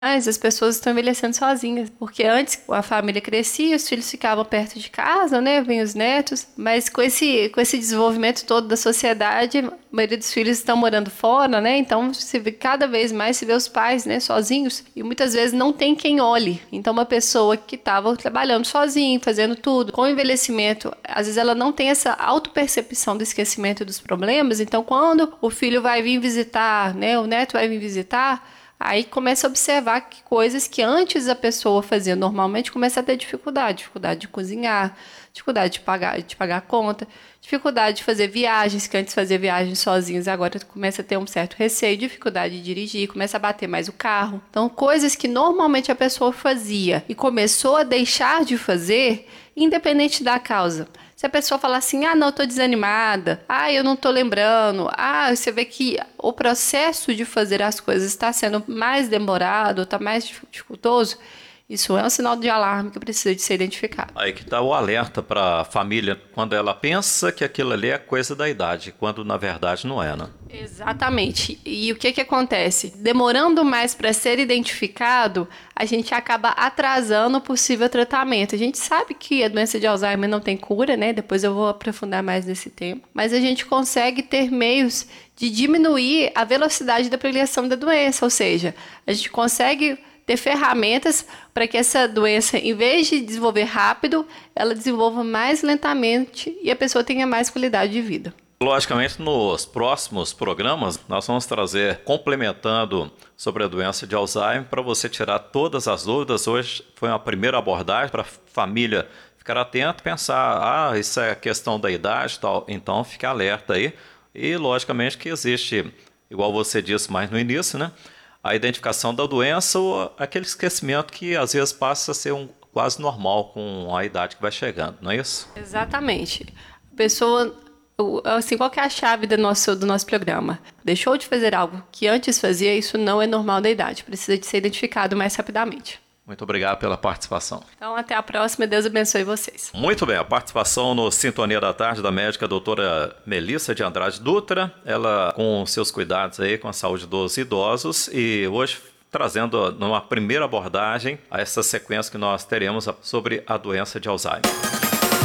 Mas as pessoas estão envelhecendo sozinhas, porque antes a família crescia, os filhos ficavam perto de casa, né, vinham os netos, mas com esse desenvolvimento todo da sociedade, a maioria dos filhos estão morando fora, né, então cada vez mais se vê os pais, né, sozinhos, e muitas vezes não tem quem olhe. Então uma pessoa que estava trabalhando sozinha, fazendo tudo, com o envelhecimento, às vezes ela não tem essa autopercepção do esquecimento dos problemas, então quando o filho vai vir visitar, né, o neto vai vir visitar, aí começa a observar que coisas que antes a pessoa fazia normalmente começa a ter dificuldade de cozinhar, dificuldade de pagar a conta, dificuldade de fazer viagens, que antes fazia viagens sozinhos, agora começa a ter um certo receio, dificuldade de dirigir, começa a bater mais o carro. Então, coisas que normalmente a pessoa fazia e começou a deixar de fazer, independente da causa. Se a pessoa falar assim, não, eu tô desanimada, eu não tô lembrando, você vê que o processo de fazer as coisas está sendo mais demorado, está mais dificultoso, isso é um sinal de alarme que precisa de ser identificado. Aí que está o alerta para a família quando ela pensa que aquilo ali é coisa da idade, quando na verdade não é, né? Exatamente. E o que acontece? Demorando mais para ser identificado, a gente acaba atrasando o possível tratamento. A gente sabe que a doença de Alzheimer não tem cura, né? Depois eu vou aprofundar mais nesse tema. Mas a gente consegue ter meios de diminuir a velocidade da progressão da doença, ou seja, a gente consegue ter ferramentas para que essa doença, em vez de desenvolver rápido, ela desenvolva mais lentamente e a pessoa tenha mais qualidade de vida. Logicamente, nos próximos programas, nós vamos trazer, complementando sobre a doença de Alzheimer, para você tirar todas as dúvidas. Hoje foi uma primeira abordagem para a família ficar atento, pensar, isso é questão da idade, tal, então fique alerta aí. E, logicamente, que existe, igual você disse mais no início, né, a identificação da doença ou aquele esquecimento que às vezes passa a ser quase normal com a idade que vai chegando, não é isso? Exatamente. A pessoa, assim, qual que é a chave do nosso programa? Deixou de fazer algo que antes fazia, isso não é normal da idade, precisa de ser identificado mais rapidamente. Muito obrigado pela participação. Então, até a próxima, Deus abençoe vocês. Muito bem, a participação no Sintonia da Tarde da médica doutora Melissa de Andrade Dutra, ela com seus cuidados aí com a saúde dos idosos e hoje trazendo numa primeira abordagem a essa sequência que nós teremos sobre a doença de Alzheimer.